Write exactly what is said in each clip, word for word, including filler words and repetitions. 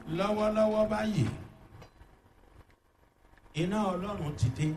lọ́wọ́lọ́wọ́ báyìí iná ọlọ́run ti dé,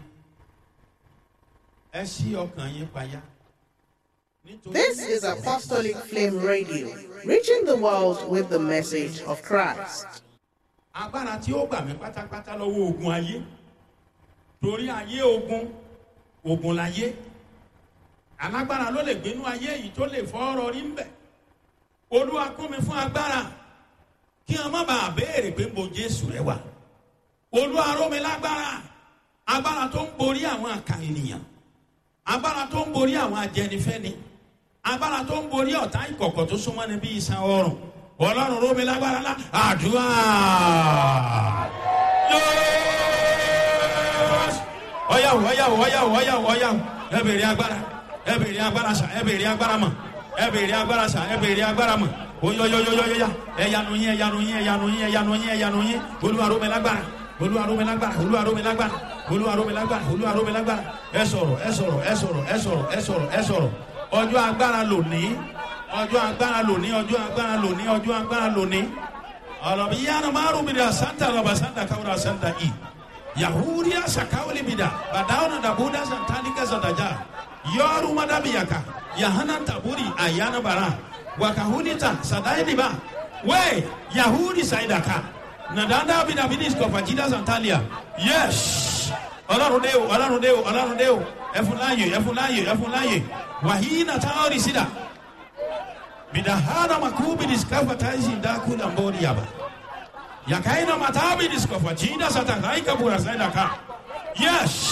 ẹ ṣí ọkàn yín payá. This is Apostolic Flame Radio, reaching the world with the message of Christ. Agbára tí ó gbà mí pátápátá lọ́wọ́ ogun ayé, torí ayé ogun, ogun láyé. Alágbára ló lè gbénú ayé yìí tó lè fọ́ ọ̀rọ̀ rí ń bẹ̀. Olúwa kún mi fún agbára kí wọn má bàa béèrè pé mo Jésù rẹ wà. Olúwa ró mi lágbára, agbára tó ń borí àwọn àkà ènìyàn, agbára tó ń borí àwọn ajẹnifẹ́ni, agbára tó ń borí ọ̀tá ìkọ̀kọ̀ tó súnmọ́ ni bí iṣan ọrùn. Ọlọ́run ró mi lágbára lá àdúrà. Ọ̀yàwó ọ̀yàwó ọ̀yàwó ọ̀yàwó ọ̀yàwó ẹ bèrè agbára, ẹ bèrè agbára sà, ẹ bèrè agbára mọ̀, ẹ bèrè agbára sà, ẹ bèrè agbára mọ̀. Oyoyoyoyoya ẹyanu yín ẹyanu yín ẹyanu yín ẹyanu yín ẹyanu yín Olúwa ró mi lágbára, Olúwa ró mi lágbára, Olúwa ró mi lágbára, Olúwa ró mi lágbára, Olúwa ró mi lágbára. Ẹ sọ̀rọ̀ ẹ sọ̀rọ̀ ẹ sọ̀rọ̀ ẹ sọ̀rọ̀ ẹ sọ̀rọ̀ ẹ sọ̀rọ̀. Ọjọ́ agbára lónìí, ọjọ́ agbára lónìí, ọjọ́ agbára lónìí, ọjọ́ agbára lónìí. Ọlọ́bi yánnà márùn mi dà santa lọ́ba santa káwúrà santa i. Yahudiya sakawuli mi dà bàdáwọn dàbúdà santanika santaja. Yọ̀ọ́rù madabiyaka yahana taburi ayana bara. Wakahunita sadainiba we Yahudi saidaka nadanda bidabidis kofajida santalia. Yes, Ọlọ́run dé o, Ọlọ́run dé o, Ọlọ́run dé o. Ẹfúnláyè, ẹfúnláyè, ẹfúnláyè. Wahina taori sida bidahana makubi diskafataisi ndakula mbori yaba yakaina matabi diskofajida satakaika bura saidaka. Yes.